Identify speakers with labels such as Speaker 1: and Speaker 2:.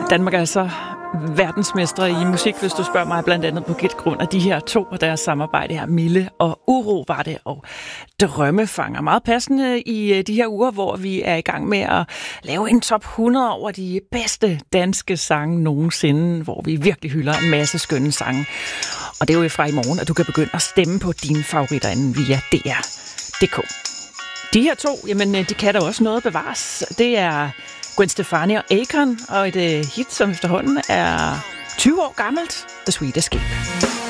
Speaker 1: Danmark er så verdensmestre i musik, hvis du spørger mig, blandt andet på grund af de her to og deres samarbejde her. Mille og Uro var det, og Drømmefanger. Meget passende i de her uger, hvor vi er i gang med at lave en top 100 over de bedste danske sange nogensinde, hvor vi virkelig hylder en masse skønne sange. Og det er jo fra i morgen, at du kan begynde at stemme på dine favoritter inden via DR.dk. De her to, jamen, de kan da også noget bevares. Det er Gwen Stefani og Akon, og et hit, som efterhånden er 20 år gammelt, The Sweet Escape.